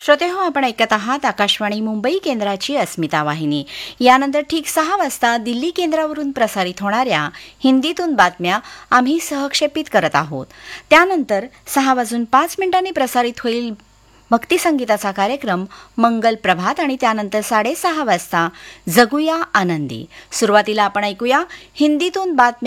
श्रोतेहो, आपण ऐकत आहात आकाशवाणी मुंबई केंद्राची अस्मिता वाहिनी. यानंतर ठीक 6 वाजता दिल्ली केंद्रावरून प्रसारित होणाऱ्या हिंदीतून बातम्या आम्ही सहक्षेपित करत आहोत. त्यानंतर 6:05 प्रसारित होईल भक्तिसंगीताचा कार्यक्रम मंगल प्रभात आणि त्यानंतर 6:30 वाजता जगूया आनंदी. सुरुवातीला आपण ऐकूया हिंदीतून बातम्या